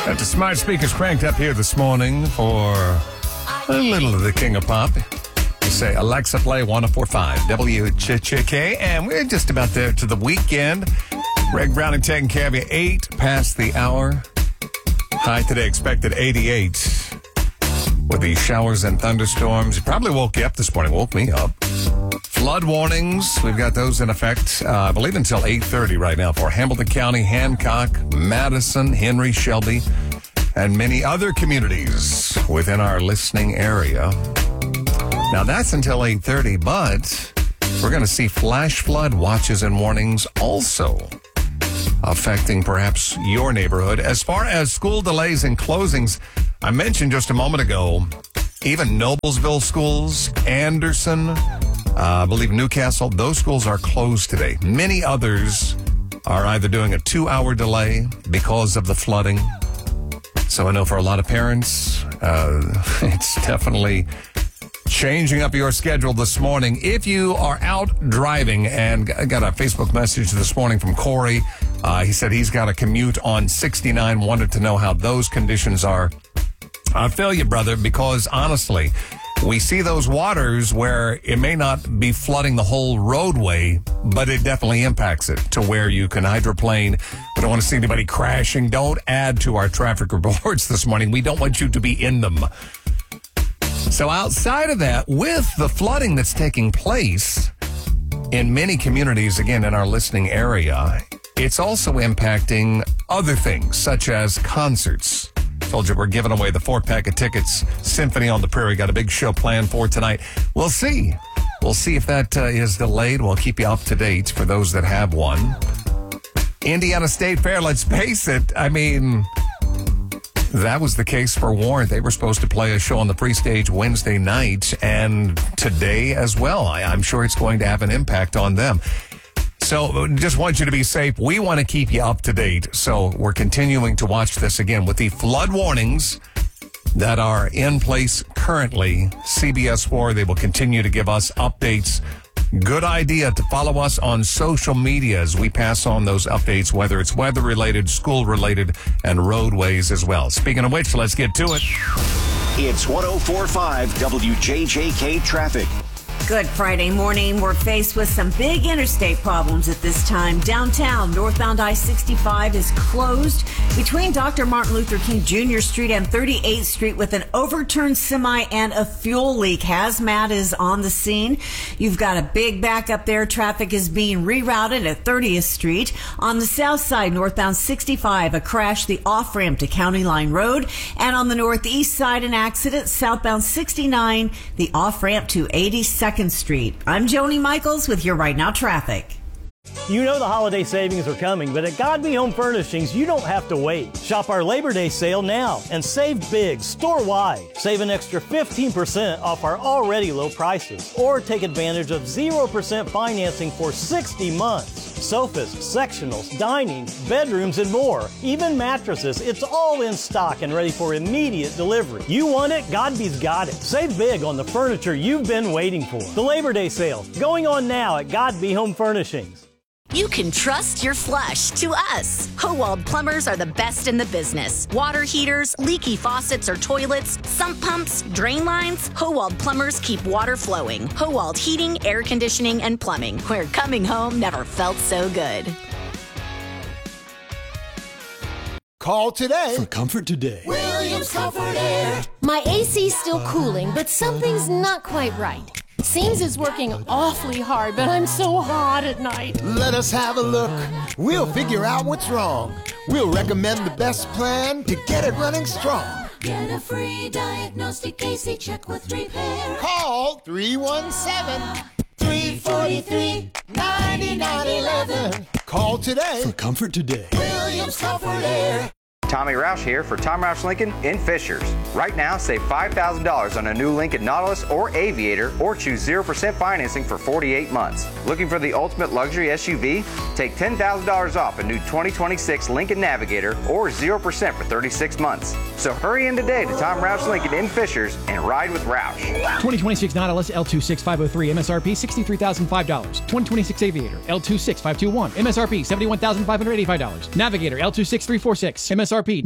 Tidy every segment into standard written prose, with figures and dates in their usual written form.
Got the smart speakers cranked up here this morning for a little of the King of Pop. You say, Alexa, play 104.5 WCHK, and we're just about there to the weekend. Greg Browning taking care of you 8 past the hour. High today expected 88 with the showers and thunderstorms. It probably woke you up this morning, woke me up. Flood warnings, we've got those in effect, I believe until 8:30 right now for Hamilton County, Hancock, Madison, Henry, Shelby, and many other communities within our listening area. Now that's until 8:30, but we're going to see flash flood watches and warnings also affecting perhaps your neighborhood. As far as school delays and closings, I mentioned just a moment ago, even Noblesville schools, Anderson, I believe Newcastle, those schools are closed today. Many others are either doing a 2-hour delay because of the flooding. So I know for a lot of parents, it's definitely changing up your schedule this morning. If you are out driving, and I got a Facebook message this morning from Corey. He said he's got a commute on 69, wanted to know how those conditions are. I feel you, brother, because honestly, we see those waters where it may not be flooding the whole roadway, but it definitely impacts it to where you can hydroplane. We don't want to see anybody crashing. Don't add to our traffic reports this morning. We don't want you to be in them. So outside of that, with the flooding that's taking place in many communities, again, in our listening area, it's also impacting other things, such as concerts. Told you we're giving away the 4-pack of tickets. Symphony on the Prairie got a big show planned for tonight. We'll see. We'll see if that is delayed. We'll keep you up to date for those that have one. Indiana State Fair, let's face it. I mean, that was the case for Warren. They were supposed to play a show on the pre-stage Wednesday night and today as well. I'm sure it's going to have an impact on them. So just want you to be safe. We want to keep you up to date. So we're continuing to watch this again with the flood warnings that are in place currently. CBS 4, they will continue to give us updates. Good idea to follow us on social media as we pass on those updates, whether it's weather-related, school-related, and roadways as well. Speaking of which, let's get to it. It's 104.5 WJJK Traffic. Good Friday morning. We're faced with some big interstate problems at this time. Downtown, northbound I-65 is closed between Dr. Martin Luther King Jr. Street and 38th Street with an overturned semi and a fuel leak. Hazmat is on the scene. You've got a big backup there. Traffic is being rerouted at 30th Street. On the south side, northbound 65, a crash the off-ramp to County Line Road. And on the northeast side, an accident, southbound 69, the off-ramp to 82nd Street. I'm Joni Michaels with your Right Now traffic. You know the holiday savings are coming, but at God Be Home Furnishings, you don't have to wait. Shop our Labor Day sale now and save big store-wide. Save an extra 15% off our already low prices. Or take advantage of 0% financing for 60 months. Sofas, sectionals, dining, bedrooms, and more. Even mattresses, it's all in stock and ready for immediate delivery. You want it? Godby's got it. Save big on the furniture you've been waiting for. The Labor Day sale, going on now at God Be Home Furnishings. You can trust your flush to us. Howald Plumbers are the best in the business. Water heaters, leaky faucets or toilets, sump pumps, drain lines. Howald Plumbers keep water flowing. Howald Heating, Air Conditioning, and Plumbing, where coming home never felt so good. Call today for Comfort Today. Williams Comfort Air. My AC's still cooling, but something's not quite right. Seems it's working awfully hard, but I'm so hot at night. Let us have a look. We'll figure out what's wrong. We'll recommend the best plan to get it running strong. Get a free diagnostic AC check with repair. Call 317-343-9911. Call today for Comfort Today. Williams Comfort Air. Tommy Roush here for Tom Roush Lincoln in Fishers. Right now, save $5,000 on a new Lincoln Nautilus or Aviator, or choose 0% financing for 48 months. Looking for the ultimate luxury SUV? Take $10,000 off a new 2026 Lincoln Navigator, or 0% for 36 months. So hurry in today to Tom Roush Lincoln in Fishers and ride with Roush. 2026 Nautilus L26503 MSRP $63,005. 2026 Aviator L26521 MSRP $71,585. Navigator L26346 MSRP MSRP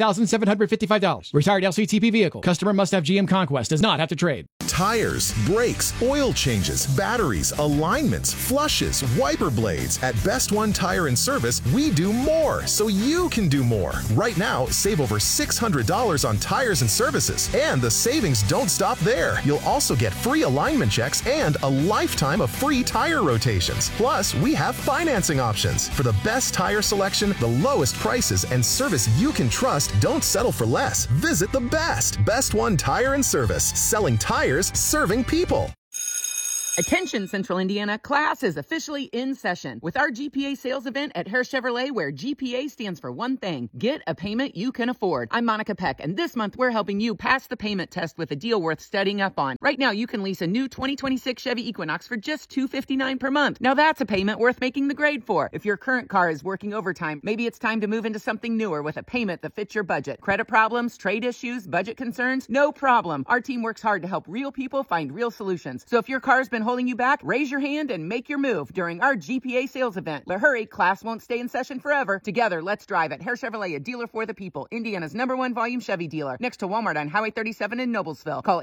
$95,755. Retired LCTP vehicle. Customer must have GM Conquest. Does not have to trade. Tires, brakes, oil changes, batteries, alignments, flushes, wiper blades. At Best One Tire and Service, we do more so you can do more. Right now, save over $600 on tires and services. And the savings don't stop there. You'll also get free alignment checks and a lifetime of free tire rotations. Plus, we have financing options. For the best tire selection, the lowest prices, and service you can trust, don't settle for less. Visit the Best One Tire and Service. Selling tires, serving people. Attention Central Indiana, class is officially in session with our GPA sales event at Hare Chevrolet, where GPA stands for one thing: get a payment you can afford. I'm Monica Peck, and this month we're helping you pass the payment test with a deal worth studying up on. Right now you can lease a new 2026 Chevy Equinox for just $259 per month. Now that's a payment worth making the grade for. If your current car is working overtime, maybe it's time to move into something newer with a payment that fits your budget. Credit problems, trade issues, budget concerns? No problem. Our team works hard to help real people find real solutions. So if your car's been holding you back, raise your hand and make your move during our GPA sales event. But hurry, class won't stay in session forever. Together, let's drive at Hare Chevrolet, a dealer for the people. Indiana's #1 volume Chevy dealer. Next to Walmart on Highway 37 in Noblesville. Call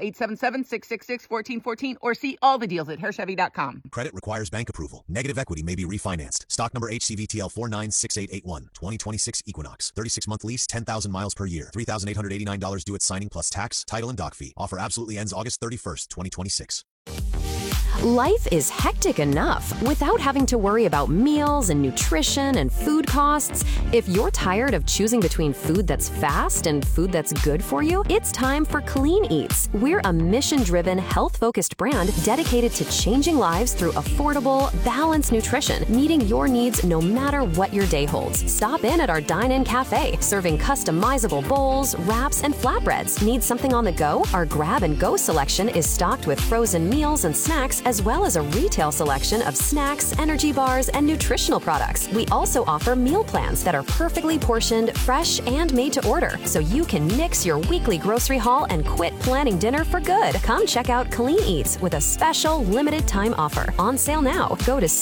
877-666-1414 or see all the deals at HareChevy.com. Credit requires bank approval. Negative equity may be refinanced. Stock number HCVTL 496881. 2026 Equinox. 36-month lease, 10,000 miles per year. $3,889 due at signing plus tax, title, and dock fee. Offer absolutely ends August 31st, 2026. Life is hectic enough without having to worry about meals and nutrition and food costs. If you're tired of choosing between food that's fast and food that's good for you, it's time for Clean Eats. We're a mission-driven, health-focused brand dedicated to changing lives through affordable, balanced nutrition, meeting your needs no matter what your day holds. Stop in at our dine-in cafe, serving customizable bowls, wraps, and flatbreads. Need something on the go? Our grab-and-go selection is stocked with frozen meals and snacks, as well as a retail selection of snacks, energy bars, and nutritional products. We also offer meal plans that are perfectly portioned, fresh, and made to order, so you can mix your weekly grocery haul and quit planning dinner for good. Come check out Clean Eats with a special limited time offer. On sale now. Go to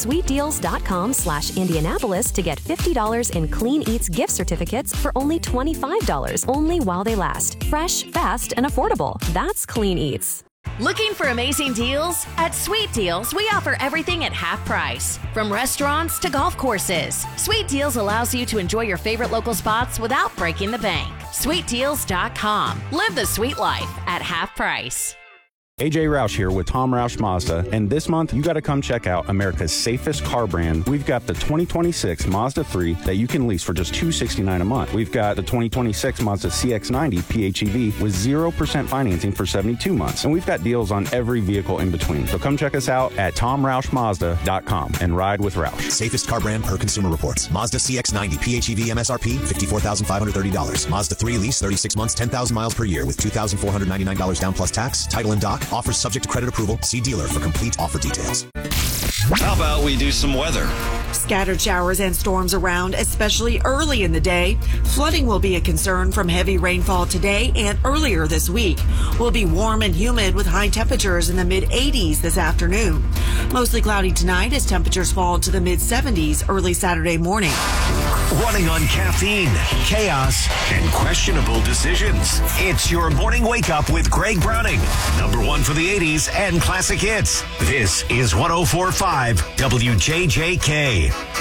sweetdeals.com/Indianapolis to get $50 in Clean Eats gift certificates for only $25, only while they last. Fresh, fast, and affordable. That's Clean Eats. Looking for amazing deals? At Sweet Deals, we offer everything at half price. From restaurants to golf courses, Sweet Deals allows you to enjoy your favorite local spots without breaking the bank. SweetDeals.com. Live the sweet life at half price. AJ Roush here with Tom Roush Mazda, and this month you got to come check out America's safest car brand. We've got the 2026 Mazda 3 that you can lease for just $269 a month. We've got the 2026 Mazda CX-90 PHEV with 0% financing for 72 months, and we've got deals on every vehicle in between. So come check us out at TomRoushMazda.com and ride with Roush. Safest car brand per Consumer Reports. Mazda CX-90 PHEV MSRP $54,530. Mazda 3 lease 36 months, 10,000 miles per year with $2,499 down plus tax, title, and dock. Offers subject to credit approval. See dealer for complete offer details. How about we do some weather? Scattered showers and storms around, especially early in the day. Flooding will be a concern from heavy rainfall today and earlier this week. We'll be warm and humid with high temperatures in the mid-80s this afternoon. Mostly cloudy tonight as temperatures fall to the mid-70s early Saturday morning. Running on caffeine, chaos, and questionable decisions. It's your morning wake up with Greg Browning. #1 for the 80s and classic hits. This is 104.5 WJJK.